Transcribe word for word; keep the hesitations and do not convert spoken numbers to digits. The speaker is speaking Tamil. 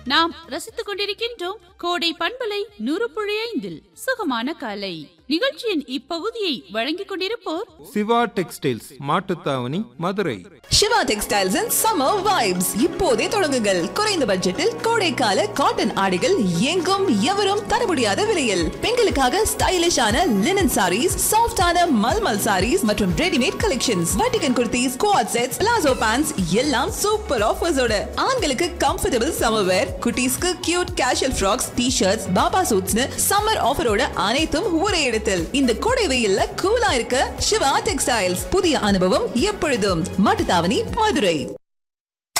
நாம் ரசித்துக் கொண்டிருக்கின்றோம் கோடை பண்பலை நூறு புள்ளி ஐந்தில் சுகமான காலை நிகழ்ச்சியின் இப்பகுதியை வழங்கிக் கொண்டிருப்போர் Siva textiles Mattuthavani Madurai. Siva textiles and summer vibes இப்போதே தொடங்குங்கள். குறைந்த பட்ஜெட்டில் கோடைக்கால காட்டன் ஆடைகள் எங்கும் எவரும் தர முடியாத விலையில். பெண்களுக்காக ஸ்டைலிஷான லினன் சாரீஸ், சாஃப்டான மல்மல் சாரீஸ் மற்றும் readymade collections, வட்டிகன் kurtis, quad sets, palazzo pants எல்லாம் சூப்பர் ஆஃபர்ஸோட. ஆண்களுக்கு கம்ஃபர்டபிள் சம்மர் வேர், குட்டீஸ்க்கு cute casual frocks, T-shirts, Baba சூட்ஸ்னு summer ஆஃபரோட அனைத்தும் ஒரே இடத்தில். இந்த கோடை வெயில்ல கூலா இருக்க சிவா டெக்ஸ்டைல்ஸ். புதிய அனுபவம் எப்பொழுதும். மாட்டுத்தாவணி மதுரை.